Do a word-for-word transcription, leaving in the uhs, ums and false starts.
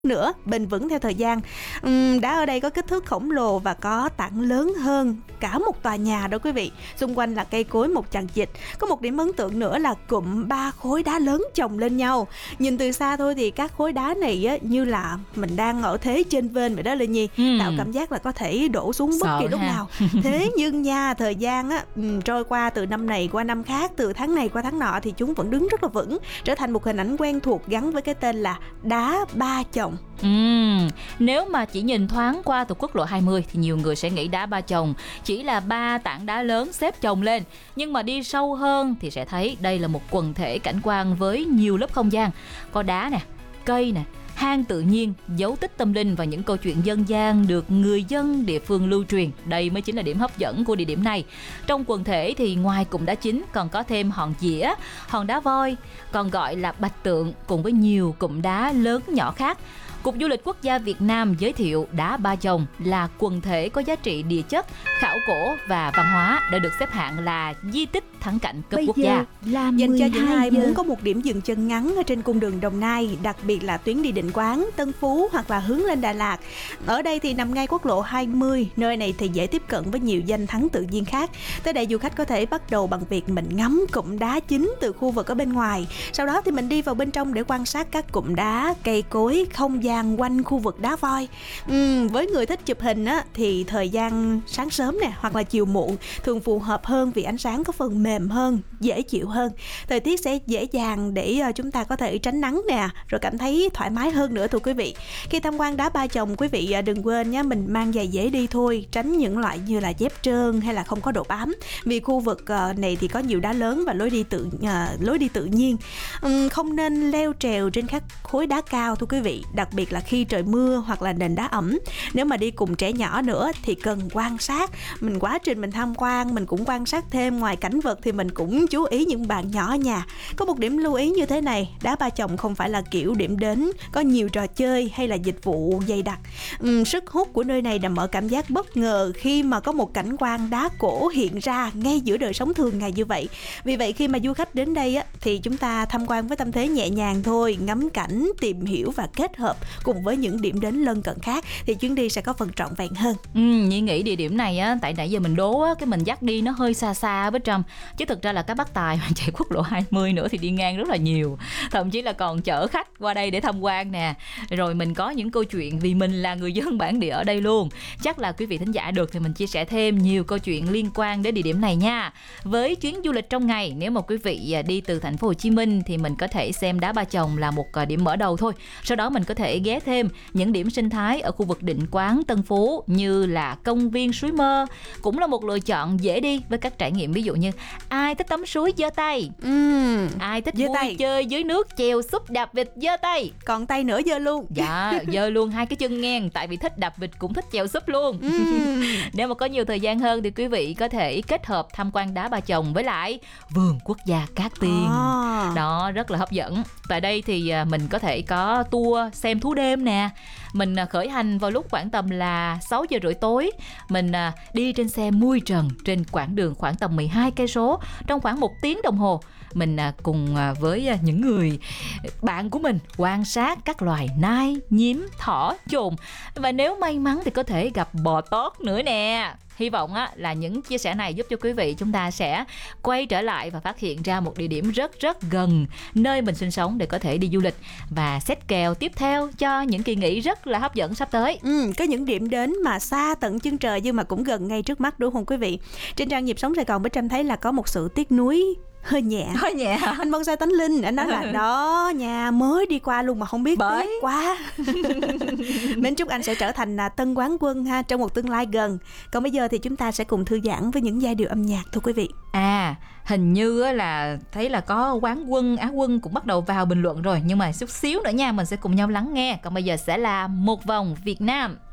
nữa, bền vững theo thời gian. Uhm, đá ở đây có kích thước khổng lồ và có tảng lớn hơn cả một tòa nhà đó quý vị. Xung quanh là cây cối một chằng chịt. Có một điểm ấn tượng nữa là cụm ba khối đá lớn chồng lên nhau. Nhìn từ xa thôi thì các khối đá này á, như là mình đang ở thế trên vên vậy đó Linh Nhi, ừ. tạo cảm giác là có thể đổ xuống bất Sợ kỳ lúc ha. nào. Thế nhưng nha, thời gian á trôi qua từ năm này qua năm khác, từ tháng này qua tháng nọ thì chúng vẫn đứng rất là vững, trở thành một hình ảnh quen thuộc gắn với cái tên là đá ba chồng. Uhm, nếu mà chỉ nhìn thoáng qua từ quốc lộ hai mươi thì nhiều người sẽ nghĩ đá ba chồng chỉ là ba tảng đá lớn xếp chồng lên. Nhưng mà đi sâu hơn thì sẽ thấy đây là một quần thể cảnh quan với nhiều lớp không gian. Có đá nè, cây nè, hang tự nhiên, dấu tích tâm linh và những câu chuyện dân gian được người dân địa phương lưu truyền. Đây mới chính là điểm hấp dẫn của địa điểm này. Trong quần thể thì ngoài cụm đá chính còn có thêm hòn dĩa, hòn đá voi, còn gọi là bạch tượng, cùng với nhiều cụm đá lớn nhỏ khác. Cục Du lịch Quốc gia Việt Nam giới thiệu đá Ba Chồng là quần thể có giá trị địa chất, khảo cổ và văn hóa, đã được xếp hạng là di tích thắng cảnh cấp Bây quốc giờ gia. Dành cho những ai muốn có một điểm dừng chân ngắn ở trên cung đường Đồng Nai, đặc biệt là tuyến đi Định Quán, Tân Phú hoặc là hướng lên Đà Lạt. Ở đây thì nằm ngay quốc lộ hai mươi, nơi này thì dễ tiếp cận với nhiều danh thắng tự nhiên khác. Tới đây du khách có thể bắt đầu bằng việc mình ngắm cụm đá chính từ khu vực ở bên ngoài. Sau đó thì mình đi vào bên trong để quan sát các cụm đá, cây cối, không gian quanh khu vực đá voi. Uhm, với người thích chụp hình á, thì thời gian sáng sớm nè hoặc là chiều muộn thường phù hợp hơn vì ánh sáng có phần mềm hơn, dễ chịu hơn. Thời tiết sẽ dễ dàng để chúng ta có thể tránh nắng nè, rồi cảm thấy thoải mái hơn nữa thưa quý vị. Khi tham quan đá Ba Chồng, quý vị đừng quên nhé, mình mang giày dễ đi thôi, tránh những loại như là dép trơn hay là không có độ bám. Vì khu vực này thì có nhiều đá lớn và lối đi tự uh, lối đi tự nhiên. Uhm, không nên leo trèo trên các khối đá cao thưa quý vị, đặc biệt là khi trời mưa hoặc là nền đá ẩm. Nếu mà đi cùng trẻ nhỏ nữa thì cần quan sát. Mình quá trình mình tham quan, mình cũng quan sát thêm, ngoài cảnh vật thì mình cũng chú ý những bạn nhỏ ở nhà. Có một điểm lưu ý như thế này, đá Ba Chồng không phải là kiểu điểm đến có nhiều trò chơi hay là dịch vụ dày đặc. Uhm, sức hút của nơi này nằm ở cảm giác bất ngờ khi mà có một cảnh quan đá cổ hiện ra ngay giữa đời sống thường ngày như vậy. Vì vậy khi mà du khách đến đây á, thì chúng ta tham quan với tâm thế nhẹ nhàng thôi, ngắm cảnh, tìm hiểu và kết hợp cùng với những điểm đến lân cận khác thì chuyến đi sẽ có phần trọn vẹn hơn. Ừ, Nhi nghĩ địa điểm này á, tại nãy giờ mình đố á, cái mình dắt đi nó hơi xa xa với Trâm, chứ thực ra là cái Bắc Tài mà chạy quốc lộ hai mươi nữa thì đi ngang rất là nhiều, thậm chí là còn chở khách qua đây để tham quan nè. Rồi mình có những câu chuyện vì mình là người dân bản địa ở đây luôn. Chắc là quý vị thính giả được thì mình chia sẻ thêm nhiều câu chuyện liên quan đến địa điểm này nha. Với chuyến du lịch trong ngày, nếu mà quý vị đi từ thành phố Hồ Chí Minh thì mình có thể xem đá Ba Chồng là một điểm mở đầu thôi. Sau đó mình có thể ghé thêm những điểm sinh thái ở khu vực Định Quán, Tân Phú như là công viên Suối Mơ, cũng là một lựa chọn dễ đi với các trải nghiệm, ví dụ như ai thích tắm suối giơ tay, uhm, ai thích vui tay. chơi dưới nước chèo súp đạp vịt giơ tay, còn tay nữa giơ luôn. Dạ, giơ luôn hai cái chân ngang, tại vì thích đạp vịt cũng thích chèo súp luôn. uhm. Nếu mà có nhiều thời gian hơn thì quý vị có thể kết hợp tham quan đá Ba Chồng với lại vườn quốc gia Cát Tiên. à. Đó, rất là hấp dẫn. Tại đây thì mình có thể có tour xem thú đêm nè. Mình khởi hành vào lúc khoảng tầm là sáu giờ rưỡi tối. Mình đi trên xe mui trần trên quãng đường khoảng tầm mười hai cây số trong khoảng một tiếng đồng hồ. Mình cùng với những người bạn của mình quan sát các loài nai, nhím, thỏ, chồn, và nếu may mắn thì có thể gặp bò tót nữa nè. Hy vọng á, là những chia sẻ này giúp cho quý vị chúng ta sẽ quay trở lại và phát hiện ra một địa điểm rất rất gần nơi mình sinh sống để có thể đi du lịch và set kèo tiếp theo cho những kỳ nghỉ rất là hấp dẫn sắp tới. Ừ, có những điểm đến mà xa tận chân trời nhưng mà cũng gần ngay trước mắt đúng không quý vị? Trên trang Nhịp Sống Sài Gòn, Bích Trâm thấy là có một sự tiếc nuối hơi nhẹ. Hơi nhẹ hả? Anh Bonsai Tánh Linh, anh nói là đó, nhà mới đi qua luôn mà không biết bởi quá. Mến chúc anh sẽ trở thành tân quán quân ha trong một tương lai gần. Còn bây giờ thì chúng ta sẽ cùng thư giãn với những giai điệu âm nhạc thưa quý vị. À, hình như là thấy là có quán quân, á quân cũng bắt đầu vào bình luận rồi, nhưng mà chút xíu nữa nha, mình sẽ cùng nhau lắng nghe. Còn bây giờ sẽ là Một Vòng Việt Nam.